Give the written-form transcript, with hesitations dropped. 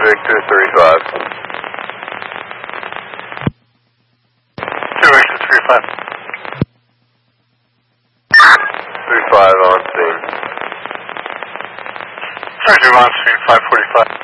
Victor 35. 2 Victor 35. 35 on scene. Roger, on scene 545.